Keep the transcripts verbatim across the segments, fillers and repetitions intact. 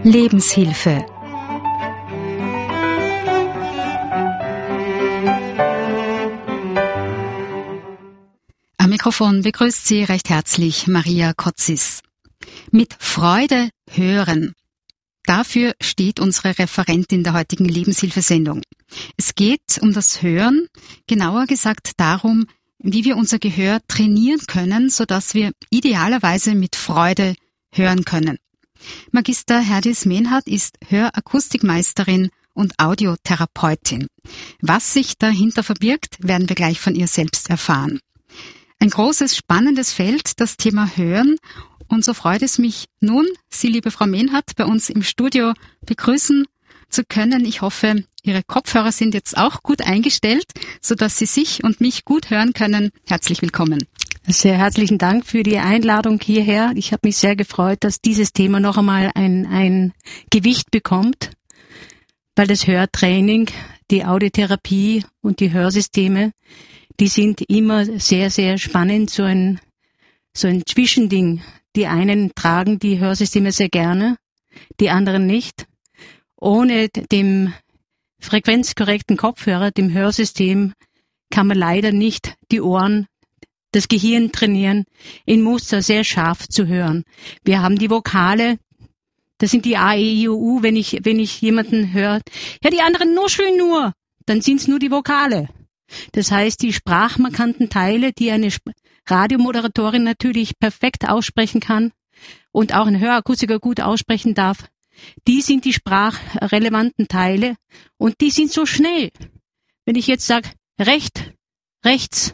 Lebenshilfe. Am Mikrofon begrüßt Sie recht herzlich Maria Kotzis. Mit Freude hören. Dafür steht unsere Referentin der heutigen Lebenshilfesendung. Es geht um das Hören, genauer gesagt darum, wie wir unser Gehör trainieren können, sodass wir idealerweise mit Freude hören können. Magister Herdis Menhardt ist Hörakustikmeisterin und Audiotherapeutin. Was sich dahinter verbirgt, werden wir gleich von ihr selbst erfahren. Ein großes, spannendes Feld, das Thema Hören. Und so freut es mich nun, Sie, liebe Frau Menhardt, bei uns im Studio begrüßen zu können. Ich hoffe, Ihre Kopfhörer sind jetzt auch gut eingestellt, sodass Sie sich und mich gut hören können. Herzlich willkommen. Sehr herzlichen Dank für die Einladung hierher. Ich habe mich sehr gefreut, dass dieses Thema noch einmal ein, ein Gewicht bekommt, weil das Hörtraining, die Audiotherapie und die Hörsysteme, die sind immer sehr, sehr spannend, so ein, so ein Zwischending. Die einen tragen die Hörsysteme sehr gerne, die anderen nicht. Ohne dem frequenzkorrekten Kopfhörer, dem Hörsystem, kann man leider nicht die Ohren, das Gehirn trainieren, in Muster sehr scharf zu hören. Wir haben die Vokale, das sind die A, E, I, O, U, wenn ich, wenn ich jemanden höre, ja, die anderen nuscheln nur, dann sind's nur die Vokale. Das heißt, die sprachmarkanten Teile, die eine Radiomoderatorin natürlich perfekt aussprechen kann und auch ein Hörakustiker gut aussprechen darf, die sind die sprachrelevanten Teile und die sind so schnell. Wenn ich jetzt sage, recht, rechts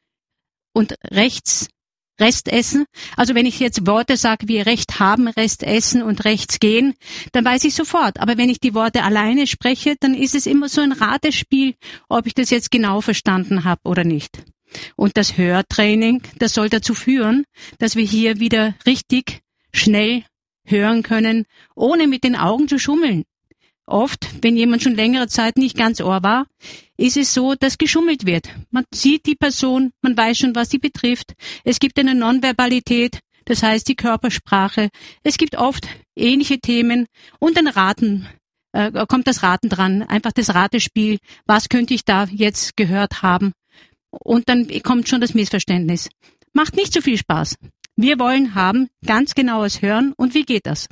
und rechts, Rest essen, also wenn ich jetzt Worte sage wie Recht haben, Rest essen und rechts gehen, dann weiß ich sofort. Aber wenn ich die Worte alleine spreche, dann ist es immer so ein Ratespiel, ob ich das jetzt genau verstanden habe oder nicht. Und das Hörtraining, das soll dazu führen, dass wir hier wieder richtig schnell hören können, ohne mit den Augen zu schummeln. Oft, wenn jemand schon längere Zeit nicht ganz ohr war, ist es so, dass geschummelt wird. Man sieht die Person, man weiß schon, was sie betrifft. Es gibt eine Nonverbalität, das heißt die Körpersprache. Es gibt oft ähnliche Themen und dann raten, äh, kommt das Raten dran, einfach das Ratespiel. Was könnte ich da jetzt gehört haben? Und dann kommt schon das Missverständnis. Macht nicht so viel Spaß. Wir wollen haben ganz genaues Hören. Und wie geht das?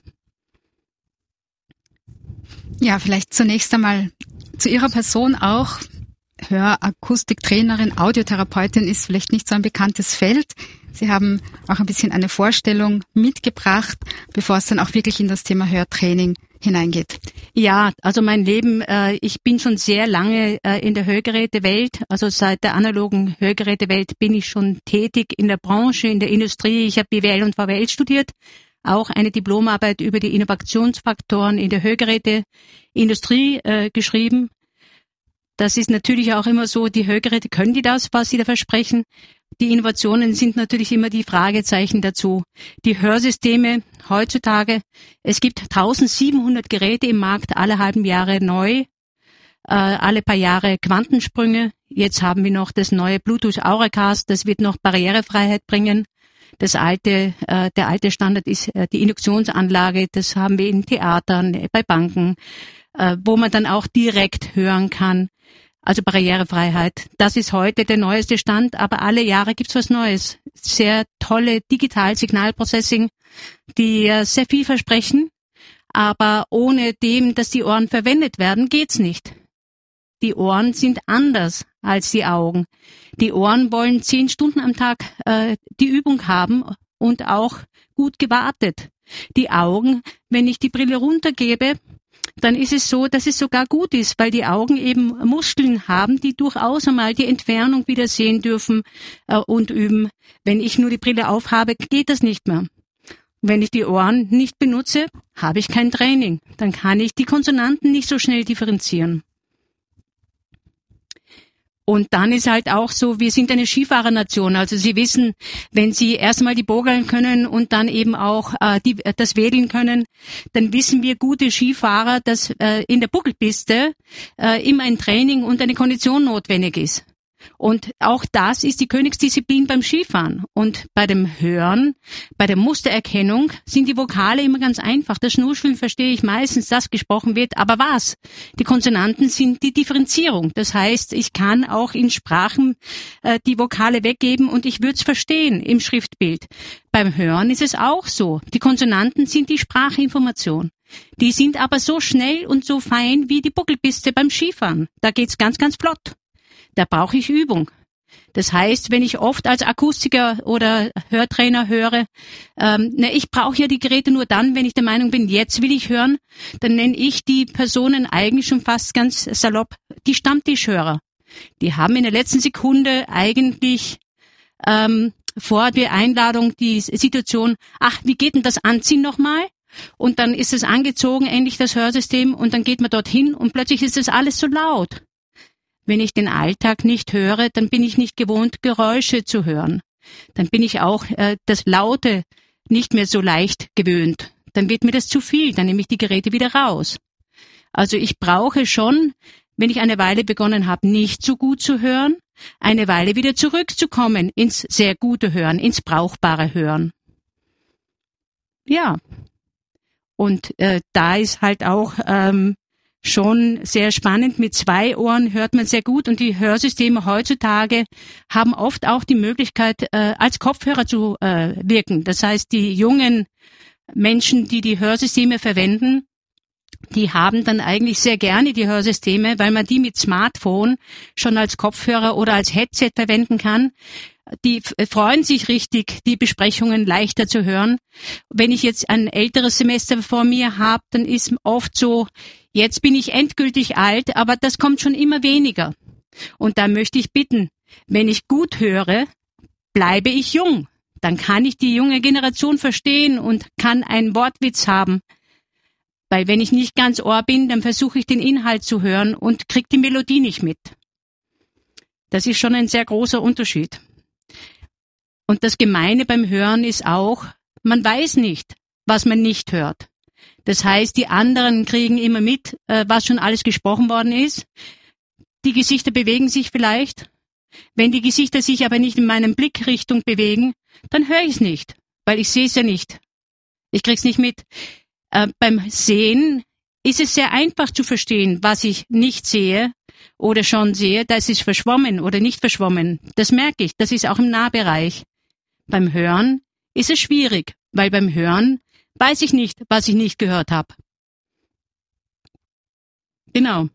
Ja, vielleicht zunächst einmal zu Ihrer Person auch. Hörakustiktrainerin, Audiotherapeutin ist vielleicht nicht so ein bekanntes Feld. Sie haben auch ein bisschen eine Vorstellung mitgebracht, bevor es dann auch wirklich in das Thema Hörtraining hineingeht. Ja, also mein Leben, äh, ich bin schon sehr lange äh, in der Hörgerätewelt, also seit der analogen Hörgerätewelt bin ich schon tätig in der Branche, in der Industrie. Ich habe B W L und V W L studiert, auch eine Diplomarbeit über die Innovationsfaktoren in der Hörgeräteindustrie äh, geschrieben. Das ist natürlich auch immer so, die Hörgeräte, können die das, was sie da versprechen? Die Innovationen sind natürlich immer die Fragezeichen dazu. Die Hörsysteme heutzutage, es gibt eintausendsiebenhundert Geräte im Markt, alle halben Jahre neu, äh, alle paar Jahre Quantensprünge. Jetzt haben wir noch das neue Bluetooth Auracast, das wird noch Barrierefreiheit bringen. Das alte, äh, der alte Standard ist äh, die Induktionsanlage, das haben wir in Theatern, äh, bei Banken, äh, wo man dann auch direkt hören kann. Also Barrierefreiheit, das ist heute der neueste Stand, aber alle Jahre gibt's was Neues. Sehr tolle Digital-Signalprocessing, die äh, sehr viel versprechen, aber ohne dem, dass die Ohren verwendet werden, geht's nicht. Die Ohren sind anders als die Augen. Die Ohren wollen zehn Stunden am Tag äh, die Übung haben und auch gut gewartet. Die Augen, wenn ich die Brille runtergebe, dann ist es so, dass es sogar gut ist, weil die Augen eben Muskeln haben, die durchaus einmal die Entfernung wieder sehen dürfen äh, und üben. Wenn ich nur die Brille aufhabe, geht das nicht mehr. Wenn ich die Ohren nicht benutze, habe ich kein Training. Dann kann ich die Konsonanten nicht so schnell differenzieren. Und dann ist halt auch so, wir sind eine Skifahrernation. Also Sie wissen, wenn Sie erstmal die Bogeln können und dann eben auch äh, die, das Wedeln können, dann wissen wir gute Skifahrer, dass äh, in der Buckelpiste äh, immer ein Training und eine Kondition notwendig ist. Und auch das ist die Königsdisziplin beim Skifahren. Und bei dem Hören, bei der Mustererkennung sind die Vokale immer ganz einfach. Das Schnuscheln verstehe ich meistens, das gesprochen wird. Aber was? Die Konsonanten sind die Differenzierung. Das heißt, ich kann auch in Sprachen äh, die Vokale weggeben und ich würde es verstehen im Schriftbild. Beim Hören ist es auch so. Die Konsonanten sind die Sprachinformation. Die sind aber so schnell und so fein wie die Buckelpiste beim Skifahren. Da geht's ganz, ganz flott. Da brauche ich Übung. Das heißt, wenn ich oft als Akustiker oder Hörtrainer höre, ähm, ne, ich brauche ja die Geräte nur dann, wenn ich der Meinung bin, jetzt will ich hören, dann nenne ich die Personen eigentlich schon fast ganz salopp die Stammtischhörer. Die haben in der letzten Sekunde eigentlich ähm, vor der Einladung die Situation, ach, wie geht denn das Anziehen nochmal? Und dann ist es angezogen, endlich das Hörsystem, und dann geht man dorthin und plötzlich ist das alles so laut. Wenn ich den Alltag nicht höre, dann bin ich nicht gewohnt, Geräusche zu hören. Dann bin ich auch äh, das Laute nicht mehr so leicht gewöhnt. Dann wird mir das zu viel, dann nehme ich die Geräte wieder raus. Also ich brauche schon, wenn ich eine Weile begonnen habe, nicht so gut zu hören, eine Weile wieder zurückzukommen ins sehr gute Hören, ins brauchbare Hören. Ja, und äh, da ist halt auch ähm, schon sehr spannend. Mit zwei Ohren hört man sehr gut, und die Hörsysteme heutzutage haben oft auch die Möglichkeit, äh, als Kopfhörer zu äh, wirken. Das heißt, die jungen Menschen, die die Hörsysteme verwenden, die haben dann eigentlich sehr gerne die Hörsysteme, weil man die mit Smartphone schon als Kopfhörer oder als Headset verwenden kann. Die freuen sich richtig, die Besprechungen leichter zu hören. Wenn ich jetzt ein älteres Semester vor mir habe, dann ist oft so, jetzt bin ich endgültig alt, aber das kommt schon immer weniger. Und da möchte ich bitten, wenn ich gut höre, bleibe ich jung. Dann kann ich die junge Generation verstehen und kann einen Wortwitz haben. Weil wenn ich nicht ganz Ohr bin, dann versuche ich den Inhalt zu hören und kriege die Melodie nicht mit. Das ist schon ein sehr großer Unterschied. Und das Gemeine beim Hören ist auch, man weiß nicht, was man nicht hört. Das heißt, die anderen kriegen immer mit, was schon alles gesprochen worden ist. Die Gesichter bewegen sich vielleicht. Wenn die Gesichter sich aber nicht in meinen Blickrichtung bewegen, dann höre ich es nicht, weil ich sehe es ja nicht. Ich krieg's nicht mit. Äh, beim Sehen ist es sehr einfach zu verstehen, was ich nicht sehe oder schon sehe. Das ist verschwommen oder nicht verschwommen. Das merke ich. Das ist auch im Nahbereich. Beim Hören ist es schwierig, weil beim Hören weiß ich nicht, was ich nicht gehört habe. Genau.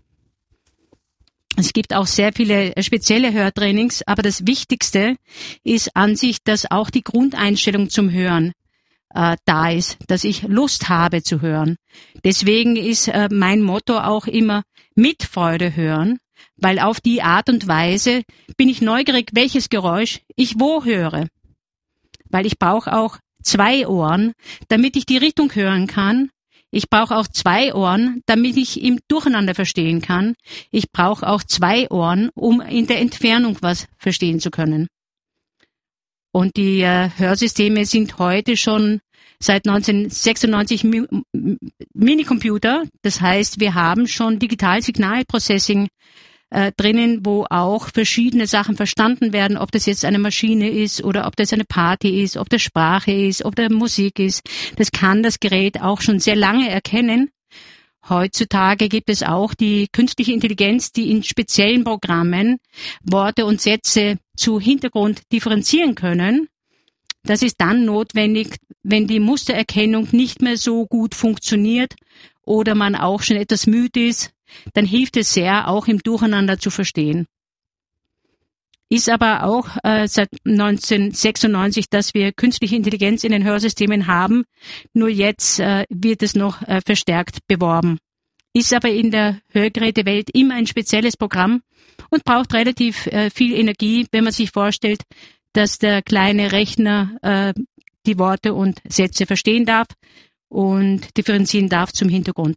Es gibt auch sehr viele spezielle Hörtrainings, aber das Wichtigste ist an sich, dass auch die Grundeinstellung zum Hören äh, da ist, dass ich Lust habe zu hören. Deswegen ist äh, mein Motto auch immer mit Freude hören, weil auf die Art und Weise bin ich neugierig, welches Geräusch ich wo höre. Weil ich brauche auch zwei Ohren, damit ich die Richtung hören kann. Ich brauche auch zwei Ohren, damit ich im Durcheinander verstehen kann. Ich brauche auch zwei Ohren, um in der Entfernung was verstehen zu können. Und die äh, Hörsysteme sind heute schon seit neunzehnhundertsechsundneunzig Mi- Minicomputer. Das heißt, wir haben schon Digital-Signal-Processing äh, drinnen, wo auch verschiedene Sachen verstanden werden, ob das jetzt eine Maschine ist oder ob das eine Party ist, ob das Sprache ist, ob das Musik ist. Das kann das Gerät auch schon sehr lange erkennen. Heutzutage gibt es auch die künstliche Intelligenz, die in speziellen Programmen Worte und Sätze zu Hintergrund differenzieren können. Das ist dann notwendig, wenn die Mustererkennung nicht mehr so gut funktioniert oder man auch schon etwas müde ist. Dann hilft es sehr, auch im Durcheinander zu verstehen. Ist aber auch äh, seit neunzehnhundertsechsundneunzig, dass wir künstliche Intelligenz in den Hörsystemen haben. Nur jetzt äh, wird es noch äh, verstärkt beworben. Ist aber in der Hörgerätewelt immer ein spezielles Programm und braucht relativ äh, viel Energie, wenn man sich vorstellt, dass der kleine Rechner äh, die Worte und Sätze verstehen darf und differenzieren darf zum Hintergrund.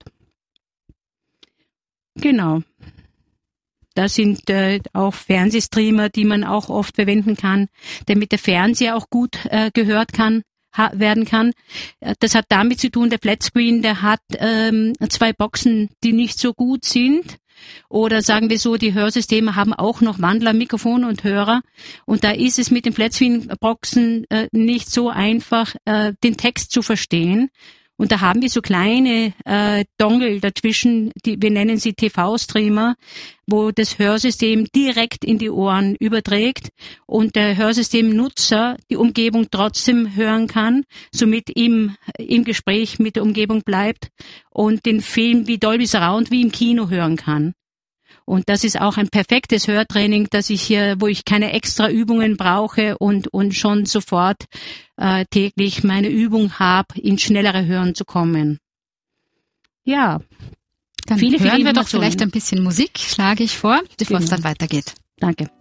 Genau. Das sind äh, auch Fernsehstreamer, die man auch oft verwenden kann, damit der Fernseher auch gut äh, gehört kann, ha- werden kann. Das hat damit zu tun, der Flatscreen, der hat ähm, zwei Boxen, die nicht so gut sind. Oder sagen wir so, die Hörsysteme haben auch noch Wandler, Mikrofon und Hörer. Und da ist es mit den Flatscreen-Boxen äh, nicht so einfach, äh, den Text zu verstehen. Und da haben wir so kleine äh, Dongle dazwischen, die, wir nennen sie T V-Streamer, wo das Hörsystem direkt in die Ohren überträgt und der Hörsystemnutzer die Umgebung trotzdem hören kann, somit im, im Gespräch mit der Umgebung bleibt und den Film wie Dolby Surround wie im Kino hören kann. Und das ist auch ein perfektes Hörtraining, dass ich hier, wo ich keine extra Übungen brauche und und schon sofort äh, täglich meine Übung habe, ins schnellere Hören zu kommen. Ja, dann viele, hören viele wir doch vielleicht ein bisschen Musik, schlage ich vor, bevor es Genau. dann weitergeht. Danke.